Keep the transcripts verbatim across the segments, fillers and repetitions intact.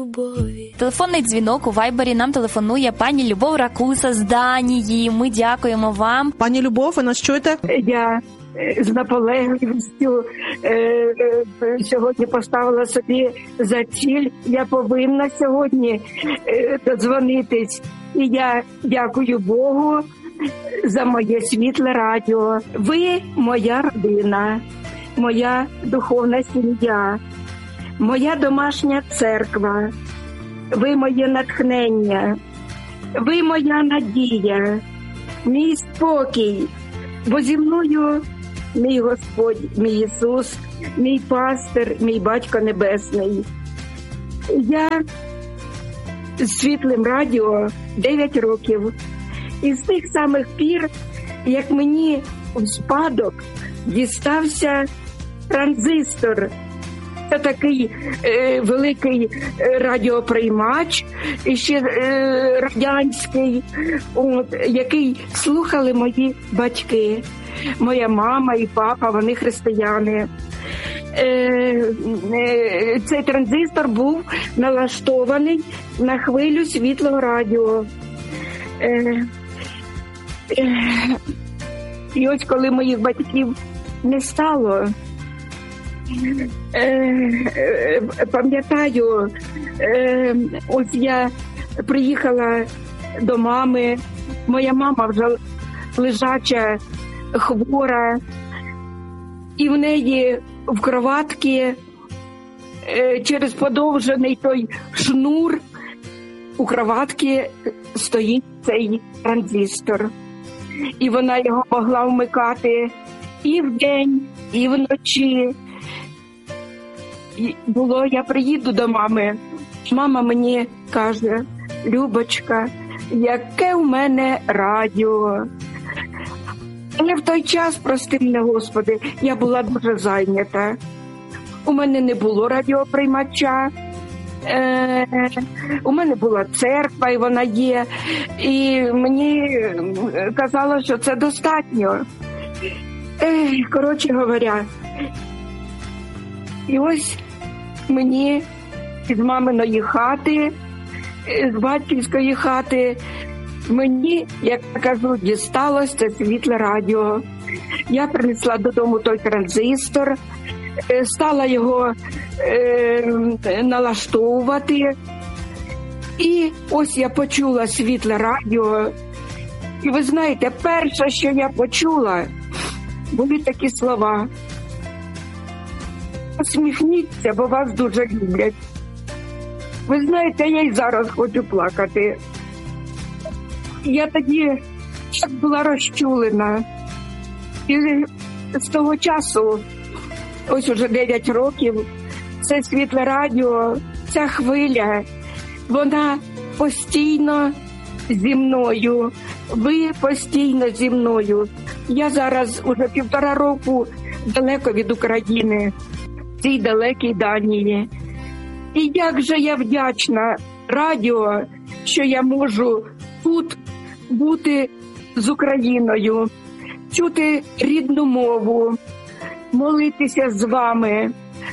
любові. Телефонний дзвінок у Вайбері нам телефонує пані Любов Ракуса з Данії. Ми дякуємо вам. Пані Любов, ви нас чуєте? Я з наполегливістю е, е, сьогодні поставила собі за ціль. Я повинна сьогодні е, додзвонитись. І я дякую Богу за моє світле радіо. Ви моя родина, моя духовна сім'я, моя домашня церква. Ви моє натхнення, ви моя надія, мій спокій, бо зі мною мій Господь, мій Ісус, мій пастир, мій Батько Небесний. Я з світлим радіо дев'ять років. І з тих самих пір, як мені в спадок дістався транзистор. Це такий е, великий е, радіоприймач, і ще е, радянський, от, який слухали мої батьки. Моя мама і папа, вони християни. Е, е, цей транзистор був налаштований на хвилю світлого радіо. Е, е, і ось коли моїх батьків не стало, Е, е, пам'ятаю, е, ось я приїхала до мами, моя мама вже лежача, хвора, і в неї в кроватці е, через подовжений той шнур у кроватці стоїть цей транзистор. І вона його могла вмикати і вдень, і вночі. І було, я приїду до мами, мама мені каже: Любочка, яке в мене радіо. Але в той час, прости мене, Господи, я була дуже зайнята. У мене не було радіоприймача, е, у мене була церква, і вона є, і мені казали, що це достатньо. Е, коротше говоря, і ось мені з маминої хати, з батьківської хати, мені, як я кажу, дісталося це світле радіо. Я принесла додому той транзистор, стала його е, налаштовувати. І ось я почула світле радіо. І ви знаєте, перше, що я почула, були такі слова: посміхніться, бо вас дуже люблять. Ви знаєте, я й зараз хочу плакати. Я тоді була розчулена. І з того часу, ось уже дев'ять років, це світле радіо, ця хвиля, вона постійно зі мною. Ви постійно зі мною. Я зараз уже півтора року далеко від України, в цій далекій Данії. І як же я вдячна радіо, що я можу тут бути з Україною, чути рідну мову, молитися з вами.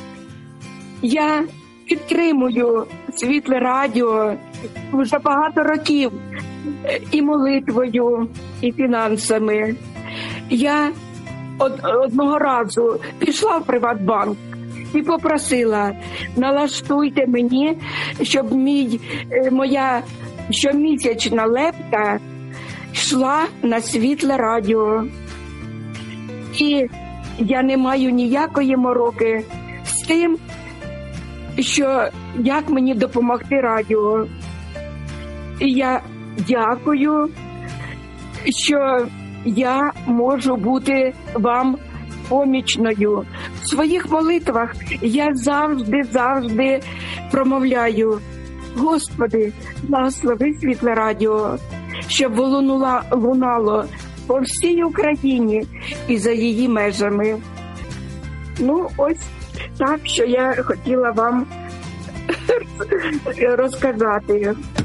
Я підтримую світле радіо вже багато років і молитвою, і фінансами. Я од- одного разу пішла в Приватбанк і попросила: налаштуйте мені, щоб мій, моя щомісячна лепта йшла на світле радіо. І я не маю ніякої мороки з тим, що як мені допомогти радіо. І я дякую, що я можу бути вам помічною. В своїх молитвах я завжди-завжди промовляю: Господи, благослови світле радіо, щоб воно лунало по всій Україні і за її межами. Ну, ось так, що я хотіла вам розказати.